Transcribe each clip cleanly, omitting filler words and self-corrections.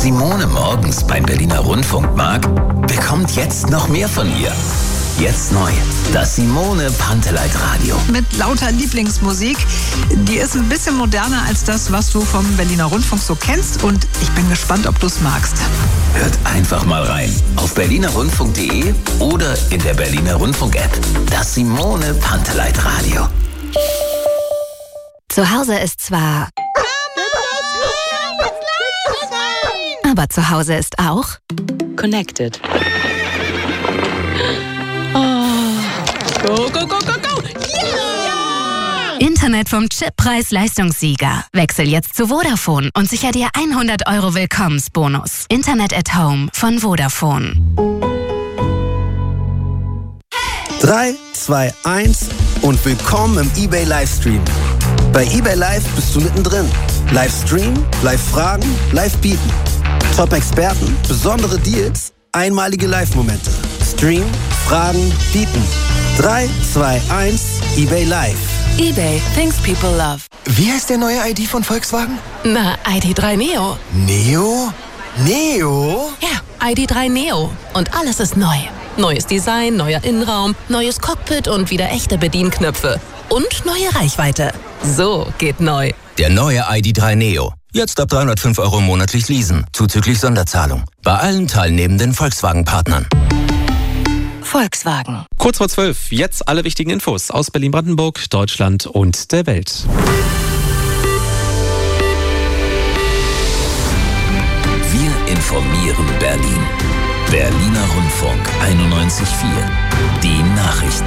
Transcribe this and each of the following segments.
Simone morgens beim Berliner Rundfunk mag, bekommt jetzt noch mehr von ihr. Jetzt neu, das Simone Panteleit Radio. Mit lauter Lieblingsmusik. Die ist ein bisschen moderner als das, was du vom Berliner Rundfunk so kennst. Und ich bin gespannt, ob du es magst. Hört einfach mal rein. Auf berlinerrundfunk.de oder in der Berliner Rundfunk-App. Das Simone Panteleit Radio. Zu Hause ist zwar... Aber zu Hause ist auch... Connected. Go, go, go, go, go! Yeah! Internet vom Chip Preis-Leistungssieger. Wechsel jetzt zu Vodafone und sicher dir 100 € Willkommensbonus. Internet at Home von Vodafone. 3, 2, 1 und willkommen im eBay Livestream. Bei eBay Live bist du mittendrin. Livestream, Live-Fragen, Live-Bieten. Top-Experten, besondere Deals, einmalige Live-Momente. Stream, Fragen, Bieten. 3, 2, 1, eBay Live. eBay, things people love. Wie heißt der neue ID von Volkswagen? Na, ID.3 Neo. Neo? Neo? Ja, ID.3 Neo. Und alles ist neu. Neues Design, neuer Innenraum, neues Cockpit und wieder echte Bedienknöpfe. Und neue Reichweite. So geht neu. Der neue ID.3 Neo. Jetzt ab 305 € monatlich leasen, zuzüglich Sonderzahlung. Bei allen teilnehmenden Volkswagen-Partnern. Volkswagen. Kurz vor 12, jetzt alle wichtigen Infos aus Berlin-Brandenburg, Deutschland und der Welt. Wir informieren Berlin. Berliner Rundfunk 91.4. Die Nachrichten.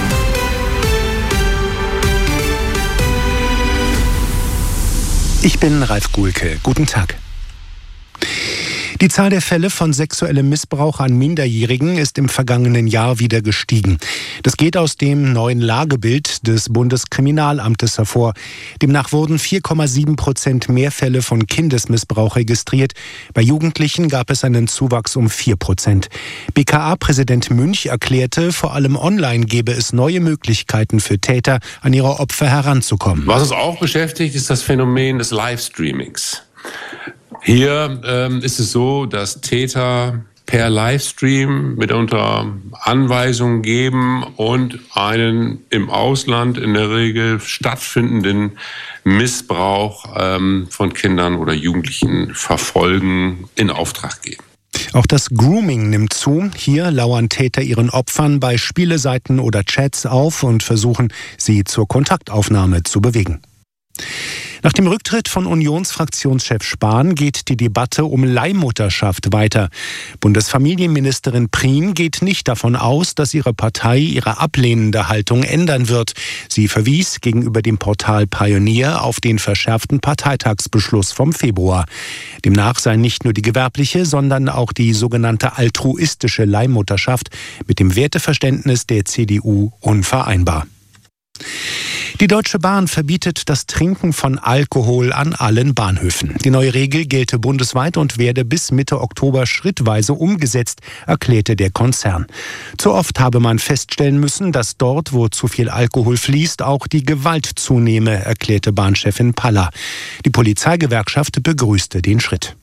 Ich bin Ralf Guhlke. Guten Tag. Die Zahl der Fälle von sexuellem Missbrauch an Minderjährigen ist im vergangenen Jahr wieder gestiegen. Das geht aus dem neuen Lagebild des Bundeskriminalamtes hervor. Demnach wurden 4,7% mehr Fälle von Kindesmissbrauch registriert. Bei Jugendlichen gab es einen Zuwachs um 4%. BKA-Präsident Münch erklärte, vor allem online gebe es neue Möglichkeiten für Täter, an ihre Opfer heranzukommen. Was uns auch beschäftigt, ist das Phänomen des Livestreamings. Hier ist es so, dass Täter per Livestream mitunter Anweisungen geben und einen im Ausland in der Regel stattfindenden Missbrauch von Kindern oder Jugendlichen verfolgen, in Auftrag geben. Auch das Grooming nimmt zu. Hier lauern Täter ihren Opfern bei Spieleseiten oder Chats auf und versuchen, sie zur Kontaktaufnahme zu bewegen. Nach dem Rücktritt von Unionsfraktionschef Spahn geht die Debatte um Leihmutterschaft weiter. Bundesfamilienministerin Prien geht nicht davon aus, dass ihre Partei ihre ablehnende Haltung ändern wird. Sie verwies gegenüber dem Portal Pioneer auf den verschärften Parteitagsbeschluss vom Februar. Demnach sei nicht nur die gewerbliche, sondern auch die sogenannte altruistische Leihmutterschaft mit dem Werteverständnis der CDU unvereinbar. Die Deutsche Bahn verbietet das Trinken von Alkohol an allen Bahnhöfen. Die neue Regel gelte bundesweit und werde bis Mitte Oktober schrittweise umgesetzt, erklärte der Konzern. Zu oft habe man feststellen müssen, dass dort, wo zu viel Alkohol fließt, auch die Gewalt zunehme, erklärte Bahnchefin Paller. Die Polizeigewerkschaft begrüßte den Schritt.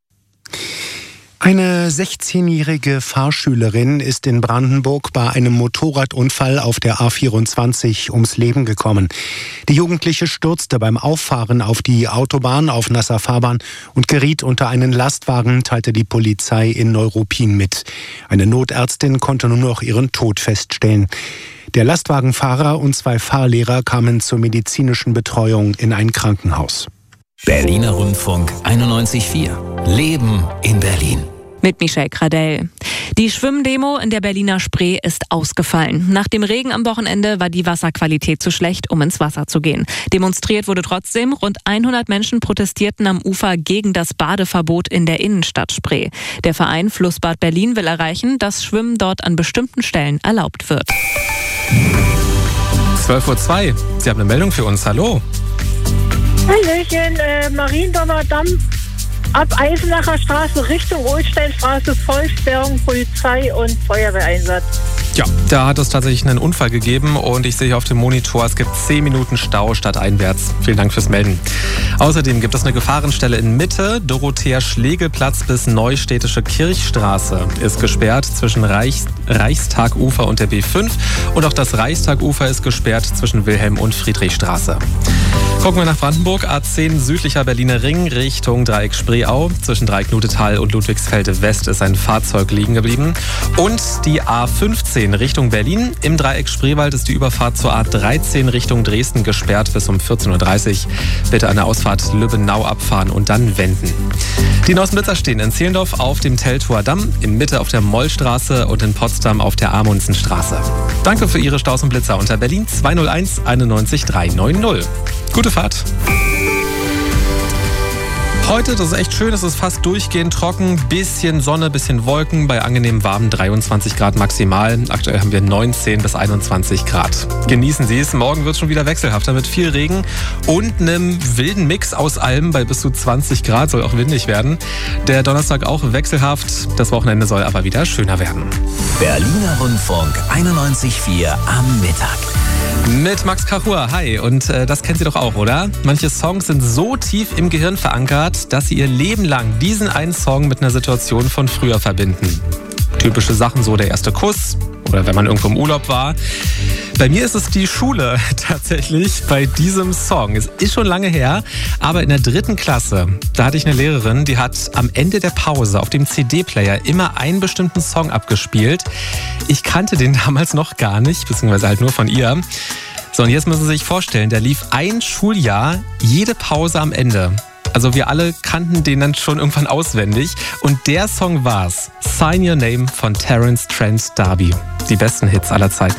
Eine 16-jährige Fahrschülerin ist in Brandenburg bei einem Motorradunfall auf der A24 ums Leben gekommen. Die Jugendliche stürzte beim Auffahren auf die Autobahn auf nasser Fahrbahn und geriet unter einen Lastwagen, teilte die Polizei in Neuruppin mit. Eine Notärztin konnte nur noch ihren Tod feststellen. Der Lastwagenfahrer und 2 Fahrlehrer kamen zur medizinischen Betreuung in ein Krankenhaus. Berliner Rundfunk 91.4. Leben in Berlin. Mit Michelle Gradell. Die Schwimmdemo in der Berliner Spree ist ausgefallen. Nach dem Regen am Wochenende war die Wasserqualität zu schlecht, um ins Wasser zu gehen. Demonstriert wurde trotzdem. Rund 100 Menschen protestierten am Ufer gegen das Badeverbot in der Innenstadt Spree. Der Verein Flussbad Berlin will erreichen, dass Schwimmen dort an bestimmten Stellen erlaubt wird. 12:02 Uhr. Sie haben eine Meldung für uns. Hallo. Hallöchen, Mariendorfer Damm, ab Eisenacher Straße Richtung Holsteinstraße, Vollsperrung, Polizei und Feuerwehreinsatz. Ja, da hat es tatsächlich einen Unfall gegeben und ich sehe hier auf dem Monitor, es gibt 10 Minuten Stau stadteinwärts. Vielen Dank fürs Melden. Außerdem gibt es eine Gefahrenstelle in Mitte. Dorothea-Schlegel-Platz bis Neustädtische Kirchstraße ist gesperrt zwischen Reichstagufer und der B5. Und auch das Reichstagufer ist gesperrt zwischen Wilhelm- und Friedrichstraße. Gucken wir nach Brandenburg. A10 südlicher Berliner Ring Richtung Dreieck Spreeau. Zwischen Dreieck-Nutetal und Ludwigsfelde West ist ein Fahrzeug liegen geblieben. Und die A15 Richtung Berlin. Im Dreieck Spreewald ist die Überfahrt zur A13 Richtung Dresden gesperrt bis um 14.30 Uhr. Bitte an der Ausfahrt Lübbenau abfahren und dann wenden. Die Nossenblitzer stehen in Zehlendorf auf dem Teltower Damm, in Mitte auf der Mollstraße und in Potsdam auf der Amundsenstraße. Danke für Ihre Staus und Blitzer unter Berlin 201 91 390. Gute Fahrt. Heute, das ist echt schön, es ist fast durchgehend trocken, bisschen Sonne, bisschen Wolken, bei angenehm warmen 23 Grad maximal. Aktuell haben wir 19 bis 21 Grad. Genießen Sie es, morgen wird es schon wieder wechselhafter mit viel Regen und einem wilden Mix aus allem bei bis zu 20 Grad, soll auch windig werden. Der Donnerstag auch wechselhaft, das Wochenende soll aber wieder schöner werden. Berliner Rundfunk 91,4 am Mittag. Mit Max Kachur, hi. Und das kennt ihr doch auch, oder? Manche Songs sind so tief im Gehirn verankert, dass sie ihr Leben lang diesen einen Song mit einer Situation von früher verbinden. Typische Sachen, so der erste Kuss oder wenn man irgendwo im Urlaub war. Bei mir ist es die Schule tatsächlich bei diesem Song. Es ist schon lange her, aber in der 3. Klasse, da hatte ich eine Lehrerin, die hat am Ende der Pause auf dem CD-Player immer einen bestimmten Song abgespielt. Ich kannte den damals noch gar nicht, beziehungsweise halt nur von ihr. So, und jetzt müssen Sie sich vorstellen, der lief ein Schuljahr, jede Pause am Ende. Also wir alle kannten den dann schon irgendwann auswendig. Und der Song war's. Sign Your Name von Terence Trent D'Arby. Die besten Hits aller Zeiten.